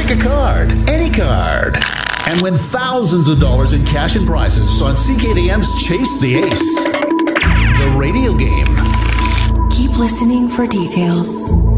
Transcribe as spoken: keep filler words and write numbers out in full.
Pick a card, any card, and win thousands of dollars in cash and prizes on C K D M's Chase the Ace, the radio game. Keep listening for details.